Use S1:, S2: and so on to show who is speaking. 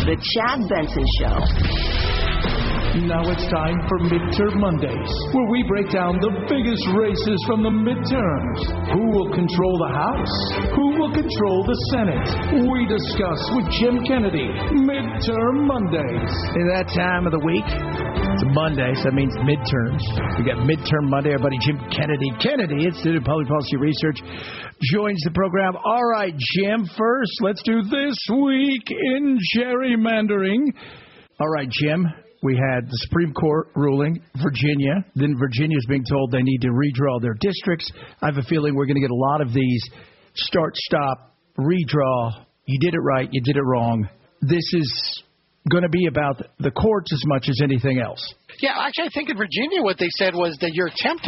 S1: The Chad Benson Show.
S2: Now it's time for Midterm Mondays, where we break down the biggest races from the midterms. Who will control the House? Who will control the Senate? We discuss with Jim Kennedy. Midterm Mondays.
S3: In that time of the week, it's a Monday, so that means midterms. We got Midterm Monday. Our buddy Jim Kennedy, Institute of Public Policy Research, joins the program. All right, Jim, first, let's do This Week in Gerrymandering. All right, Jim. We had the Supreme Court ruling, Virginia. Then Virginia's being told they need to redraw their districts. I have a feeling we're going to get a lot of these start-stop, redraw. You did it right, you did it wrong. This is going to be about the courts as much as anything else.
S4: Yeah, actually, I think in Virginia what they said was that your attempt